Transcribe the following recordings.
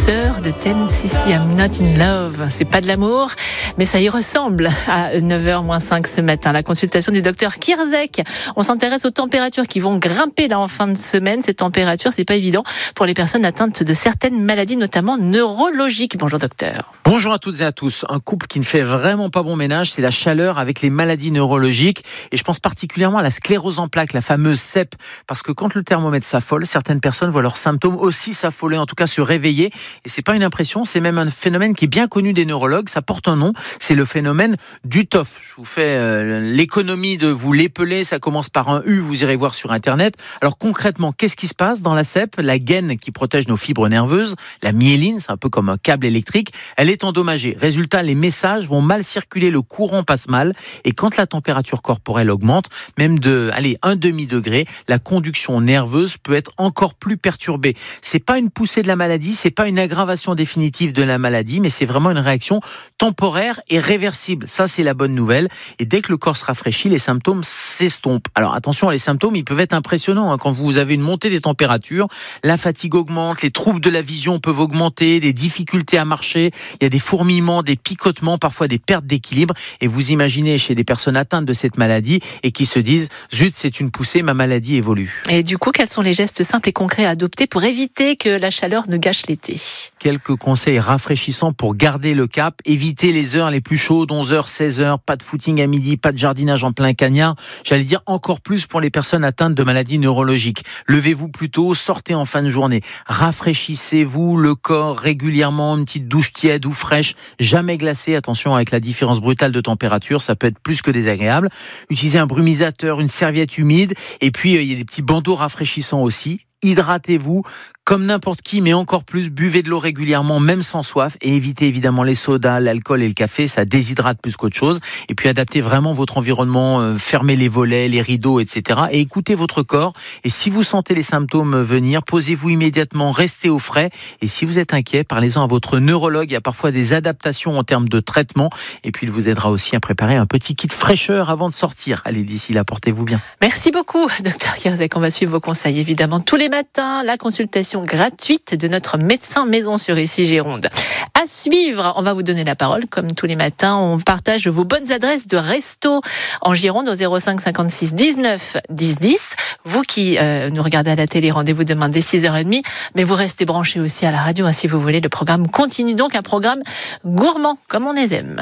douceur de 10cc I'm Not in Love. C'est pas de l'amour, mais ça y ressemble à 9h-5 ce matin. La consultation du docteur Kirzek. On s'intéresse aux températures qui vont grimper là en fin de semaine. Ces températures, c'est pas évident pour les personnes atteintes de certaines maladies, notamment neurologiques. Bonjour docteur. Bonjour à toutes et à tous. Un couple qui ne fait vraiment pas bon ménage, c'est la chaleur avec les maladies neurologiques. Et je pense particulièrement à la sclérose en plaques, la fameuse CEP. Parce que quand le thermomètre s'affole, certaines personnes voient leurs symptômes aussi s'affoler, en tout cas se réveiller. Et c'est pas une impression, c'est même un phénomène qui est bien connu des neurologues. Ça porte un nom, c'est le phénomène du TOF. Je vous fais l'économie de vous l'épeler, ça commence par un U, vous irez voir sur Internet. Alors concrètement, qu'est-ce qui se passe dans la CEP ? La gaine qui protège nos fibres nerveuses, la myéline, c'est un peu comme un câble électrique, elle est endommagée. Résultat, les messages vont mal circuler, le courant passe mal. Et quand la température corporelle augmente, même de 1/2 degré, la conduction nerveuse peut être encore plus perturbée. C'est pas une poussée de la maladie, c'est pas une aggravation définitive de la maladie, mais c'est vraiment une réaction temporaire et réversible. Ça, c'est la bonne nouvelle. Et dès que le corps se rafraîchit, les symptômes s'estompent. Alors attention, les symptômes, ils peuvent être impressionnants. Quand vous avez une montée des températures, la fatigue augmente, les troubles de la vision peuvent augmenter, des difficultés à marcher, il y a des fourmillements, des picotements, parfois des pertes d'équilibre. Et vous imaginez chez des personnes atteintes de cette maladie et qui se disent « Zut, c'est une poussée, ma maladie évolue ». Et du coup, quels sont les gestes simples et concrets à adopter pour éviter que la chaleur ne gâche l'été ? Quelques conseils rafraîchissants pour garder le cap. Évitez les heures les plus chaudes, 11h, 16h, pas de footing à midi, pas de jardinage en plein cagnard. J'allais dire encore plus pour les personnes atteintes de maladies neurologiques. Levez-vous plus tôt, sortez en fin de journée. Rafraîchissez-vous le corps régulièrement, une petite douche tiède ou fraîche, jamais glacée. Attention avec la différence brutale de température, ça peut être plus que désagréable. Utilisez un brumisateur, une serviette humide. Et puis, il y a des petits bandeaux rafraîchissants aussi. Hydratez-vous comme n'importe qui, mais encore plus, buvez de l'eau régulièrement, même sans soif, et évitez évidemment les sodas, l'alcool et le café, ça déshydrate plus qu'autre chose. Et puis adaptez vraiment votre environnement, fermez les volets, les rideaux, etc. Et écoutez votre corps. Et si vous sentez les symptômes venir, posez-vous immédiatement, restez au frais. Et si vous êtes inquiet, parlez-en à votre neurologue. Il y a parfois des adaptations en termes de traitement. Et puis il vous aidera aussi à préparer un petit kit fraîcheur avant de sortir. Allez, d'ici là, portez-vous bien. Merci beaucoup, docteur Kirzek. On va suivre vos conseils, évidemment, tous les matins. La consultation gratuite de notre médecin maison sur Ici Gironde. À suivre, on va vous donner la parole comme tous les matins. On partage vos bonnes adresses de resto en Gironde au 05 56 19 10 10. Vous qui nous regardez à la télé, rendez-vous demain dès 6h30. Mais vous restez branchés aussi à la radio si vous voulez. Le programme continue donc, un programme gourmand comme on les aime.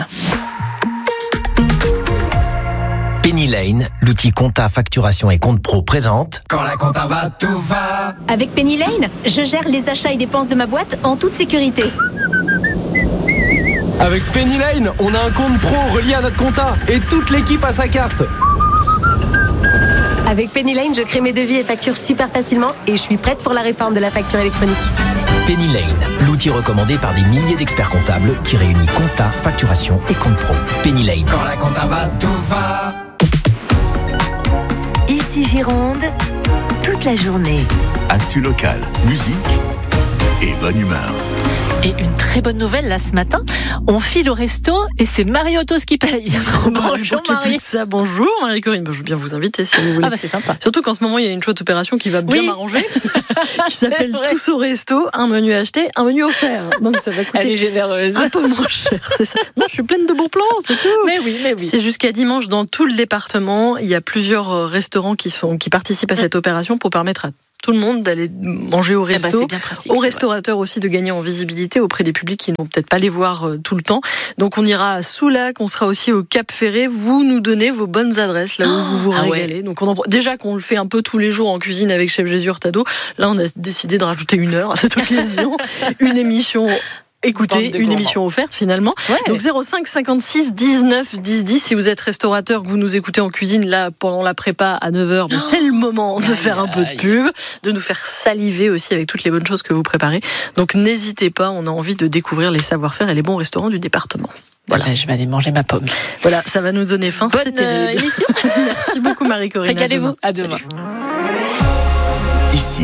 Penny Lane, l'outil compta, facturation et compte pro présente. Quand la compta va, tout va. Avec Penny Lane, je gère les achats et dépenses de ma boîte en toute sécurité. Avec Penny Lane, on a un compte pro relié à notre compta et toute l'équipe a sa carte. Avec Penny Lane, je crée mes devis et factures super facilement et je suis prête pour la réforme de la facture électronique. Penny Lane, l'outil recommandé par des milliers d'experts comptables qui réunit compta, facturation et compte pro. Penny Lane. Quand la compta va, tout va. Ici Gironde, toute la journée. Actu locale, musique et bonne humeur. Et une très bonne nouvelle là ce matin, on file au resto et c'est Marie-Autos qui paye. Bonjour Marie. Ça, bonjour Marie-Corinne, je veux bien vous inviter si vous voulez. Ah bah c'est sympa. Surtout qu'en ce moment il y a une chouette opération qui va bien m'arranger, qui s'appelle Tous au resto, un menu acheté, un menu offert. Donc ça va coûter Elle est généreuse. Un peu moins cher, c'est ça. Non, je suis pleine de bons plans, c'est tout. Mais oui. C'est jusqu'à dimanche dans tout le département. Il y a plusieurs restaurants qui participent à cette opération pour permettre à tout le monde d'aller manger au resto, c'est bien pratique, aux restaurateurs aussi de gagner en visibilité auprès des publics qui ne vont peut-être pas les voir tout le temps. Donc on ira à Soulac, on sera aussi au Cap Ferré. Vous nous donnez vos bonnes adresses là où vous vous régalez. Ouais. Donc déjà qu'on le fait un peu tous les jours en cuisine avec Chef Jésus Hurtado, là on a décidé de rajouter 1 heure à cette occasion, une émission. Écoutez, une émission offerte finalement. Ouais. Donc 05 56 19 10 10. Si vous êtes restaurateur, que vous nous écoutez en cuisine là pendant la prépa à 9h, mais c'est le moment de faire un peu de pub, de nous faire saliver aussi avec toutes les bonnes choses que vous préparez. Donc n'hésitez pas, on a envie de découvrir les savoir-faire et les bons restaurants du département. Voilà. Je vais aller manger ma pomme. Voilà, ça va nous donner faim. Bonne C'était émission. Merci beaucoup Marie-Corinne. Régalez-vous. À demain. Ici,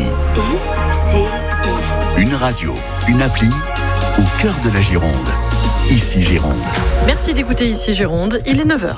ICI. une radio, une appli au cœur de la Gironde. Ici Gironde. Merci d'écouter Ici Gironde, il est 9h.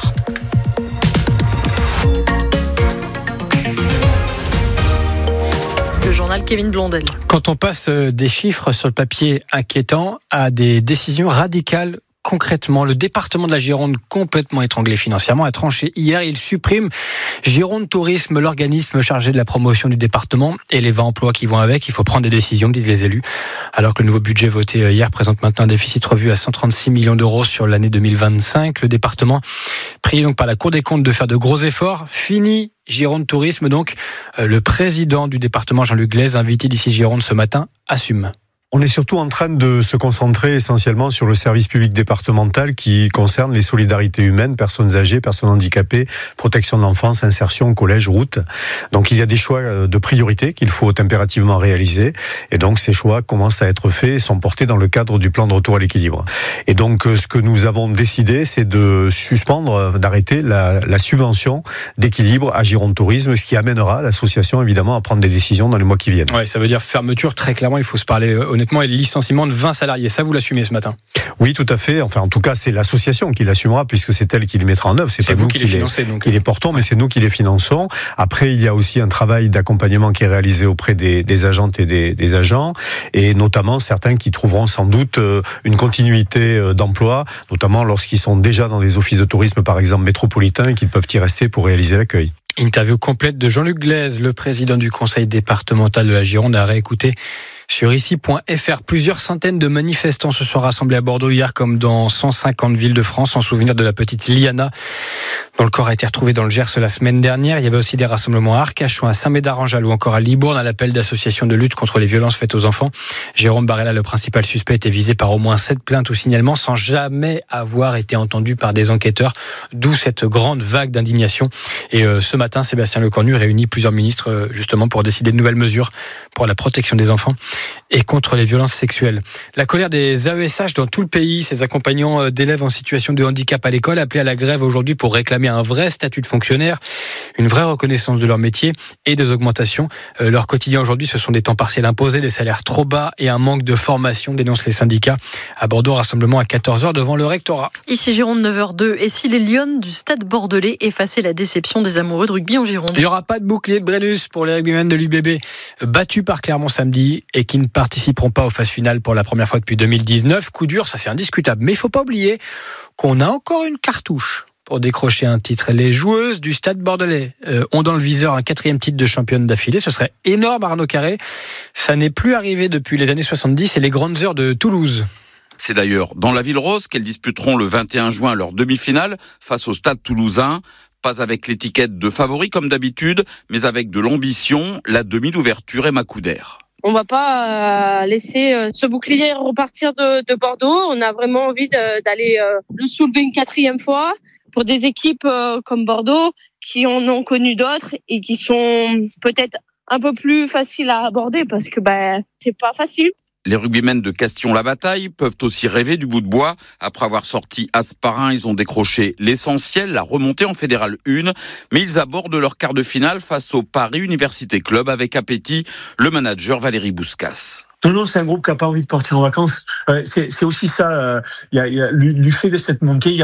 journal Kevin Blondel. Quand on passe des chiffres sur le papier inquiétants à des décisions radicales, concrètement, le département de la Gironde, complètement étranglé financièrement, a tranché hier. Il supprime Gironde Tourisme, l'organisme chargé de la promotion du département, et les 20 emplois qui vont avec. Il faut prendre des décisions, disent les élus. Alors que le nouveau budget voté hier présente maintenant un déficit revu à 136 millions d'euros sur l'année 2025. Le département, prié donc par la Cour des comptes de faire de gros efforts. Fini Gironde Tourisme, donc. Le président du département, Jean-Luc Glaise, invité d'ici Gironde ce matin, assume. On est surtout en train de se concentrer essentiellement sur le service public départemental qui concerne les solidarités humaines, personnes âgées, personnes handicapées, protection de l'enfance, insertion, collège, route. Donc il y a des choix de priorité qu'il faut impérativement réaliser. Et donc ces choix commencent à être faits et sont portés dans le cadre du plan de retour à l'équilibre. Et donc ce que nous avons décidé, c'est de suspendre, d'arrêter la subvention d'équilibre à Gironde Tourisme, ce qui amènera l'association évidemment à prendre des décisions dans les mois qui viennent. Ouais, ça veut dire fermeture, très clairement, il faut se parler honnêtement, et le licenciement de 20 salariés. Ça, vous l'assumez ce matin? Oui, tout à fait. Enfin, en tout cas, c'est l'association qui l'assumera puisque c'est elle qui les mettra en œuvre. C'est pas vous nous qui les portons, mais c'est nous qui les finançons. Après, il y a aussi un travail d'accompagnement qui est réalisé auprès des agentes et des agents, et notamment certains qui trouveront sans doute une continuité d'emploi, notamment lorsqu'ils sont déjà dans les offices de tourisme, par exemple métropolitains, et qu'ils peuvent y rester pour réaliser l'accueil. Interview complète de Jean-Luc Glaise, le président du conseil départemental de la Gironde, à réécouter sur ici.fr. Plusieurs centaines de manifestants se sont rassemblés à Bordeaux hier, comme dans 150 villes de France, en souvenir de la petite Liana, dont le corps a été retrouvé dans le Gers la semaine dernière. Il y avait aussi des rassemblements à Arcachon, à Saint-Médard-en-Jalles ou encore à Libourne, à l'appel d'associations de lutte contre les violences faites aux enfants. Jérôme Barella, le principal suspect, était visé par au moins 7 plaintes ou signalements sans jamais avoir été entendu par des enquêteurs, d'où cette grande vague d'indignation. Et ce matin, Sébastien Lecornu réunit plusieurs ministres justement pour décider de nouvelles mesures pour la protection des enfants et contre les violences sexuelles. La colère des AESH dans tout le pays, ces accompagnants d'élèves en situation de handicap à l'école, appelés à la grève aujourd'hui pour réclamer un vrai statut de fonctionnaire, une vraie reconnaissance de leur métier et des augmentations. Leur quotidien aujourd'hui, ce sont des temps partiels imposés, des salaires trop bas et un manque de formation, dénoncent les syndicats. À Bordeaux, rassemblement à 14h devant le rectorat. Ici Gironde, 9h02. Et si les Lions du Stade Bordelais effaçaient la déception des amoureux de rugby en Gironde? Il n'y aura pas de bouclier de Brennus pour les rugbymen de l'UBB, battus par Clermont samedi et qui ne participeront pas aux phases finales pour la première fois depuis 2019. Coup dur, ça c'est indiscutable. Mais il ne faut pas oublier qu'on a encore une cartouche pour décrocher un titre. Les joueuses du Stade Bordelais ont dans le viseur un 4e titre de championne d'affilée. Ce serait énorme, Arnaud Carré. Ça n'est plus arrivé depuis les années 70 et les grandes heures de Toulouse. C'est d'ailleurs dans la Ville Rose qu'elles disputeront le 21 juin leur demi-finale face au Stade Toulousain. Pas avec l'étiquette de favori comme d'habitude, mais avec de l'ambition. La demi d'ouverture est Macoudère. On va pas laisser ce bouclier repartir de Bordeaux. On a vraiment envie d'aller le soulever une 4e fois pour des équipes comme Bordeaux qui en ont connu d'autres et qui sont peut-être un peu plus faciles à aborder parce que c'est pas facile. Les rugbymen de Castillon-la-Bataille peuvent aussi rêver du bout de bois. Après avoir sorti Asparin, ils ont décroché l'essentiel, la remontée en Fédéral 1. Mais ils abordent leur quart de finale face au Paris Université Club avec appétit, le manager Valérie Bouscas. Non, c'est un groupe qui n'a pas envie de partir en vacances. C'est aussi ça. Il y a du fait de cette montée.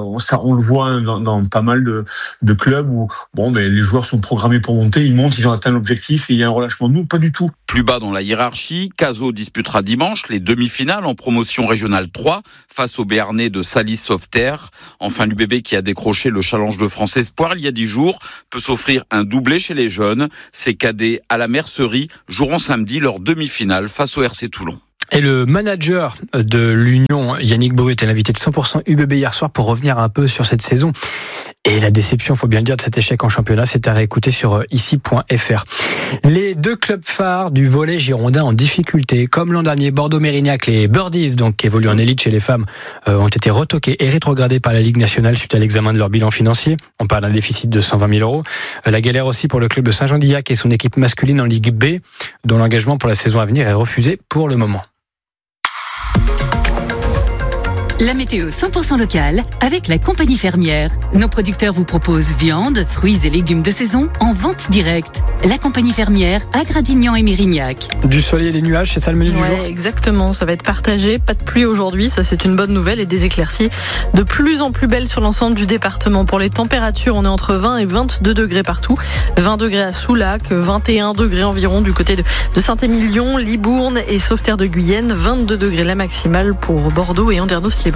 On le voit dans pas mal de clubs où les joueurs sont programmés pour monter. Ils montent, ils ont atteint l'objectif et il y a un relâchement. Nous, pas du tout. Plus bas dans la hiérarchie, Cazaux disputera dimanche les demi-finales en promotion régionale 3 face au Béarnais de Salis Sauveterre. Enfin, l'UBB qui a décroché le Challenge de France Espoir il y a 10 jours peut s'offrir un doublé chez les jeunes. Ces cadets à la Mercerie joueront samedi leur demi-finale face au RC Toulon. Et le manager de l'Union, Yannick Brut, est l'invité de 100% UBB hier soir pour revenir un peu sur cette saison. Et la déception, faut bien le dire, de cet échec en championnat, c'est à réécouter sur ici.fr. Les 2 clubs phares du volley girondin en difficulté, comme l'an dernier, Bordeaux-Mérignac, les Birdies, donc qui évoluent en élite chez les femmes, ont été retoqués et rétrogradés par la Ligue nationale suite à l'examen de leur bilan financier. On parle d'un déficit de 120 000 euros. La galère aussi pour le club de Saint-Jean-d'Illac et son équipe masculine en Ligue B, dont l'engagement pour la saison à venir est refusé pour le moment. La météo 100% locale avec la compagnie fermière. Nos producteurs vous proposent viande, fruits et légumes de saison en vente directe. La compagnie fermière à Gradignan et Mérignac. Du soleil et des nuages, c'est ça le menu du jour ? Exactement, ça va être partagé. Pas de pluie aujourd'hui, ça c'est une bonne nouvelle, et des éclaircies de plus en plus belles sur l'ensemble du département. Pour les températures, on est entre 20 et 22 degrés partout. 20 degrés à Soulac, 21 degrés environ du côté de Saint-Émilion, Libourne et Sauveterre de Guyenne. 22 degrés la maximale pour Bordeaux et Andernos-les-Bains.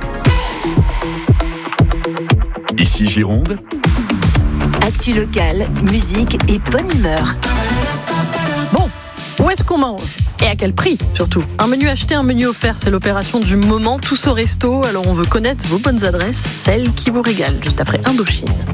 Ici Gironde. Actu locale, musique et bonne humeur. Bon, où est-ce qu'on mange ? Et à quel prix, surtout ? Un menu acheté, un menu offert, c'est l'opération du moment. Tous au resto, alors on veut connaître vos bonnes adresses, celles qui vous régalent, juste après Indochine.